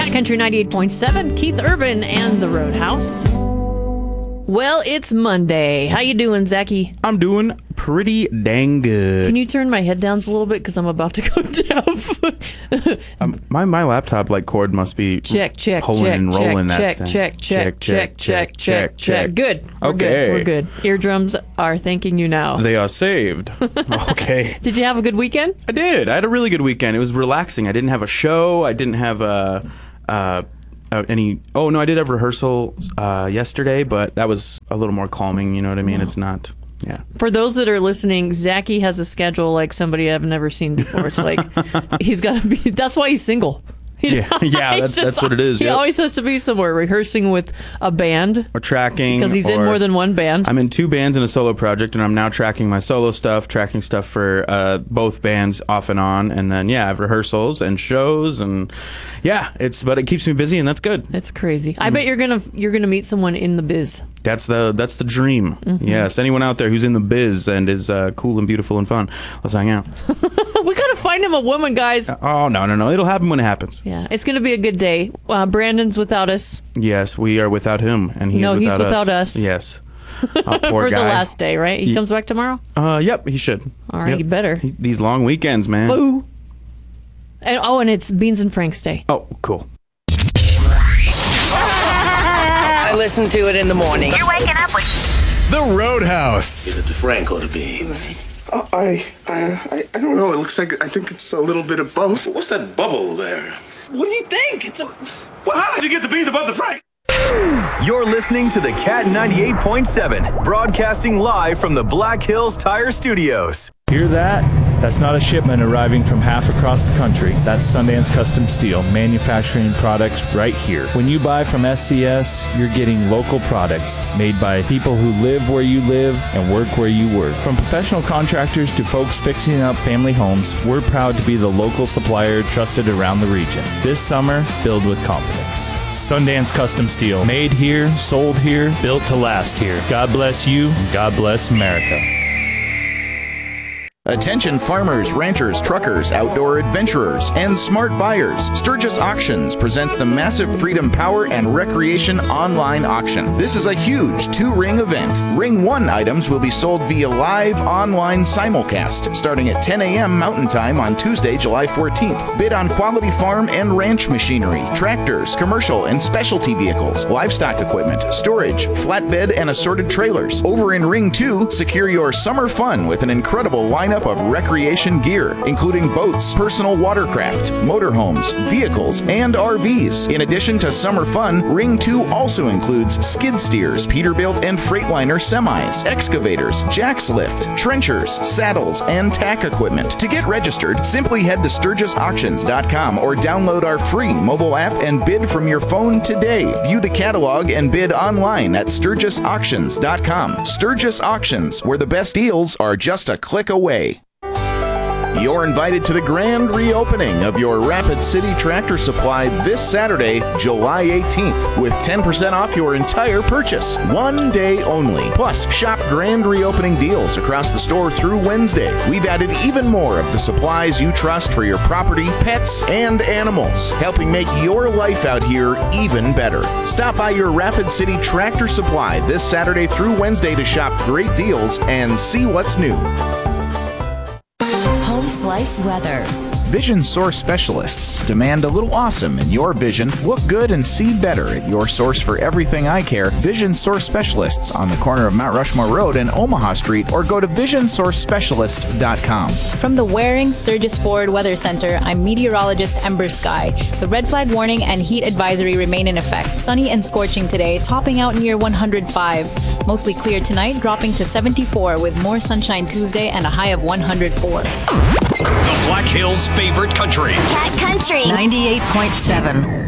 Cat Country 98.7, Keith Urban and the Roadhouse. Well, it's Monday. How you doing, Zachy? I'm doing pretty dang good. Can you turn my head down a little bit because I'm about to go deaf? My laptop cord must be pulling and rolling that thing. Check. Good. We're good. Eardrums are thanking you now. They are saved. Okay. Did you have a good weekend? I did. I had a really good weekend. It was relaxing. I didn't have a show. I didn't have any. Oh no, I did have rehearsal yesterday, but that was a little more calming. You know what I mean? It's not. Yeah. For those that are listening, Zachy has a schedule like somebody I've never seen before. It's like he's got to be. That's why he's single. That's what it is. He always has to be somewhere rehearsing with a band or tracking because he's in more than one band. I'm in 2 bands and a solo project, and I'm now tracking my solo stuff, tracking stuff for both bands off and on, and then I have rehearsals and shows, and but it keeps me busy, and that's good. It's crazy. I bet you're gonna meet someone in the biz. That's the dream. Mm-hmm. Yes, anyone out there who's in the biz and is cool and beautiful and fun, let's hang out. We gotta find him a woman, guys. Oh no, it'll happen when it happens. Yeah, it's gonna be a good day. Brandon's without us. Yes, we are without him, and he's without us. Yes. Poor for guy. The last day, right? He comes back tomorrow? Yep, he should. All right, yep. You better. These long weekends, man. Boo. And it's Beans and Frank's Day. Oh, cool. I listen to it in the morning. You're waking up with The Roadhouse. Is it the Frank or the Beans? I don't know. It looks like I think it's a little bit of both. What's that bubble there? What do you think? Well, how did you get the Beans above the Frank? You're listening to the Cat 98.7, broadcasting live from the Black Hills Tire Studios. Hear that? That's not a shipment arriving from half across the country. That's Sundance Custom Steel, manufacturing products right here. When you buy from SCS, you're getting local products made by people who live where you live and work where you work. From professional contractors to folks fixing up family homes, we're proud to be the local supplier trusted around the region. This summer, build with confidence. Sundance Custom Steel, made here, sold here, built to last here. God bless you, and God bless America. Attention farmers, ranchers, truckers, outdoor adventurers, and smart buyers. Sturgis Auctions presents the massive Freedom Power and Recreation online auction. This is a huge 2-ring event. Ring 1 items will be sold via live online simulcast starting at 10 a.m. Mountain Time on Tuesday, July 14th. Bid on quality farm and ranch machinery, tractors, commercial and specialty vehicles, livestock equipment, storage, flatbed and assorted trailers. Over in Ring 2, secure your summer fun with an incredible lineup of recreation gear, including boats, personal watercraft, motorhomes, vehicles, and RVs. In addition to summer fun, Ring 2 also includes skid steers, Peterbilt and Freightliner semis, excavators, jacks lift, trenchers, saddles, and tack equipment. To get registered, simply head to SturgisAuctions.com or download our free mobile app and bid from your phone today. View the catalog and bid online at SturgisAuctions.com. Sturgis Auctions, where the best deals are just a click away. You're invited to the grand reopening of your Rapid City Tractor Supply this Saturday, July 18th, with 10% off your entire purchase. 1 day only. Plus, shop grand reopening deals across the store through Wednesday. We've added even more of the supplies you trust for your property, pets, and animals, helping make your life out here even better. Stop by your Rapid City Tractor Supply this Saturday through Wednesday to shop great deals and see what's new. Slice weather. Vision Source Specialists demand a little awesome in your vision. Look good and see better at your source for everything eye care. Vision Source Specialists on the corner of Mount Rushmore Road and Omaha Street, or go to visionsourcespecialist.com. From the Waring Sturgis Ford Weather Center, I'm meteorologist Ember Sky. The red flag warning and heat advisory remain in effect. Sunny and scorching today, topping out near 105. Mostly clear tonight, dropping to 74 with more sunshine Tuesday and a high of 104. The Black Hills' favorite country. Cat Country 98.7.